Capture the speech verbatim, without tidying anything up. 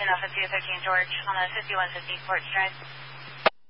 Alpha two thirteen George on a fifty-one fifty Porch Drive.